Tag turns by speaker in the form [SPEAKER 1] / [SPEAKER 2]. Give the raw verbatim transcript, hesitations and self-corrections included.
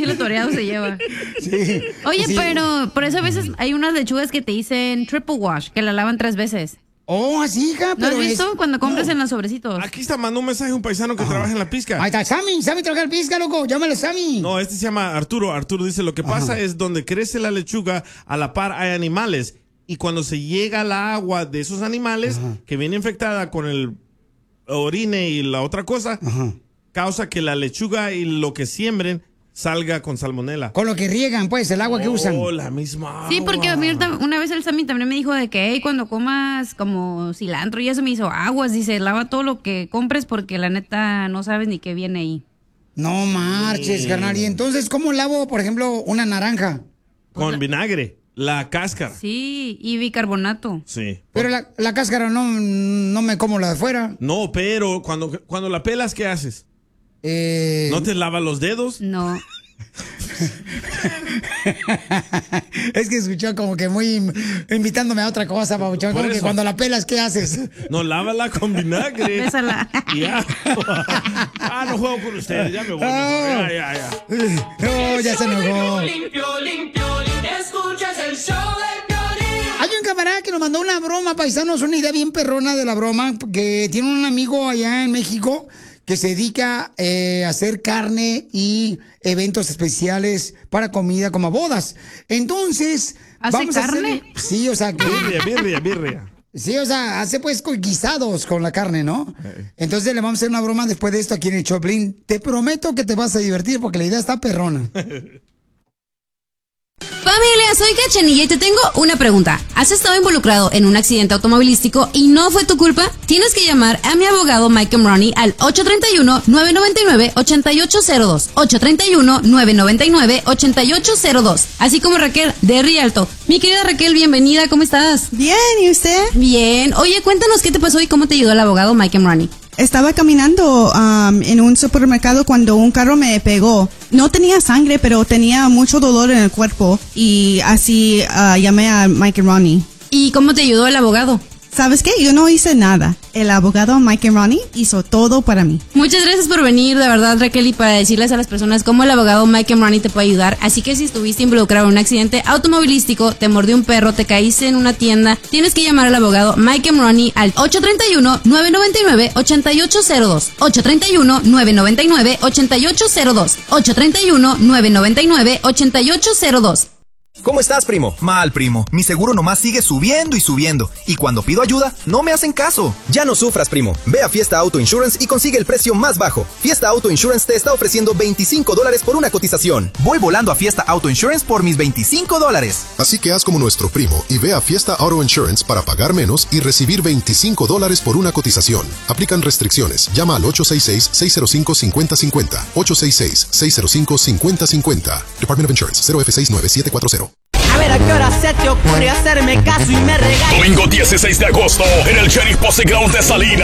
[SPEAKER 1] chile toreado se lleva.
[SPEAKER 2] Sí.
[SPEAKER 1] Oye,
[SPEAKER 2] sí.
[SPEAKER 1] pero por eso a veces hay unas lechugas que te dicen triple wash, que la lavan tres veces.
[SPEAKER 2] Oh, así, hija,
[SPEAKER 1] ¿No has
[SPEAKER 2] pero
[SPEAKER 1] visto
[SPEAKER 2] es...
[SPEAKER 1] cuando compras
[SPEAKER 2] no.
[SPEAKER 1] en los sobrecitos?
[SPEAKER 3] Aquí está, mandó un mensaje un paisano que
[SPEAKER 2] Ajá.
[SPEAKER 3] trabaja en la pizca.
[SPEAKER 2] Ahí está, Sammy, Sammy trabaja en la pizca, loco. Llámale, Sammy.
[SPEAKER 3] No, este se llama Arturo. Arturo dice, lo que pasa
[SPEAKER 2] Ajá.
[SPEAKER 3] es donde crece la lechuga, a la par hay animales. Y cuando se llega al agua de esos animales,
[SPEAKER 2] Ajá.
[SPEAKER 3] que viene infectada con el orine y la otra cosa,
[SPEAKER 2] Ajá.
[SPEAKER 3] causa que la lechuga y lo que siembren salga con salmonela.
[SPEAKER 2] Con lo que riegan, pues, el agua que usan.
[SPEAKER 3] Oh, la misma agua.
[SPEAKER 1] Sí, porque a mí ahorita- una vez el Sammy también me dijo de que hey, cuando comas como cilantro y eso me hizo aguas, dice, lava todo lo que compres porque la neta no sabes ni qué viene ahí.
[SPEAKER 2] No marches,
[SPEAKER 3] Sí.
[SPEAKER 2] carnal. Y entonces, ¿cómo lavo, por ejemplo, una naranja?
[SPEAKER 3] Con vinagre, la cáscara.
[SPEAKER 1] Sí, y bicarbonato.
[SPEAKER 3] Sí.
[SPEAKER 2] Pero la, la cáscara no, no me como la de fuera.
[SPEAKER 3] No, pero cuando, cuando la pelas, ¿qué haces?
[SPEAKER 2] Eh...
[SPEAKER 3] ¿No te lavas los dedos?
[SPEAKER 1] No.
[SPEAKER 2] Es que escuchó como que muy invitándome a otra cosa, Pabuchón.
[SPEAKER 3] Por
[SPEAKER 2] Como que
[SPEAKER 3] eso.
[SPEAKER 2] cuando la pelas, ¿qué haces?
[SPEAKER 3] No, lávala con vinagre.
[SPEAKER 1] Bésala.
[SPEAKER 3] Ya. Ah, no juego con ustedes, ya me voy. mejor. Ya, ya, ya.
[SPEAKER 2] No, ya se enojó.
[SPEAKER 4] Limpio, limpio, limpio, escuchas el show de Piolín.
[SPEAKER 2] Hay un camarada que nos mandó una broma, paisanos, una idea bien perrona de la broma, que tiene un amigo allá en México que se dedica eh, a hacer carne y eventos especiales para comida como bodas. Entonces,
[SPEAKER 1] ¿Hace
[SPEAKER 2] vamos a
[SPEAKER 1] carne?
[SPEAKER 2] hacer... Sí, o sea, que...
[SPEAKER 3] Birria, birria, birria.
[SPEAKER 2] Sí, o sea, hace pues con guisados con la carne, ¿no? Entonces le vamos a hacer una broma después de esto aquí en el Choplin. Te prometo que te vas a divertir porque la idea está perrona.
[SPEAKER 1] Familia, soy Cachanilla y te tengo una pregunta. ¿Has estado involucrado en un accidente automovilístico y no fue tu culpa? Tienes que llamar a mi abogado Mike Romney al ocho tres uno, nueve nueve nueve, ocho ocho cero dos, ocho tres uno, nueve nueve nueve, ocho ocho cero dos, así como Raquel de Rialto. Mi querida Raquel, bienvenida, ¿cómo estás?
[SPEAKER 5] Bien, ¿y usted?
[SPEAKER 1] Bien. Oye, cuéntanos qué te pasó y cómo te ayudó el abogado Mike Romney.
[SPEAKER 5] Estaba caminando um, en un supermercado cuando un carro me pegó. No tenía sangre, pero tenía mucho dolor en el cuerpo y así uh, llamé a Mike Ronnie.
[SPEAKER 1] ¿Y cómo te ayudó el abogado?
[SPEAKER 5] ¿Sabes qué? Yo no hice nada. El abogado Mike Ronnie hizo todo para mí.
[SPEAKER 1] Muchas gracias por venir, de verdad, Raquel, y para decirles a las personas cómo el abogado Mike Romney te puede ayudar. Así que si estuviste involucrado en un accidente automovilístico, te mordió un perro, te caíste en una tienda, tienes que llamar al abogado Mike Romney al ocho tres uno, nueve nueve nueve, ocho ocho cero dos, ocho tres uno, nueve nueve nueve, ocho ocho cero dos, ocho tres uno, nueve nueve nueve, ocho ocho cero dos.
[SPEAKER 6] ¿Cómo estás, primo? Mal, primo. Mi seguro nomás sigue subiendo y subiendo. Y cuando pido ayuda, no me hacen caso. Ya no sufras, primo. Ve a Fiesta Auto Insurance y consigue el precio más bajo. Fiesta Auto Insurance te está ofreciendo veinticinco dólares por una cotización. Voy volando a Fiesta Auto Insurance por mis veinticinco dólares.
[SPEAKER 7] Así que haz como nuestro primo y ve a Fiesta Auto Insurance para pagar menos y recibir veinticinco dólares por una cotización. Aplican restricciones. Llama al ocho seis seis, seis cero cinco, cinco cero cinco cero. ocho seis seis, seis cero cinco, cinco cero cinco cero. Department of Insurance, cero F seis nueve siete cuatro cero.
[SPEAKER 4] A ver a qué hora se te ocurre hacerme caso y me regalas.
[SPEAKER 8] Domingo dieciséis de agosto en el Sheriff Posse Ground de Salinas.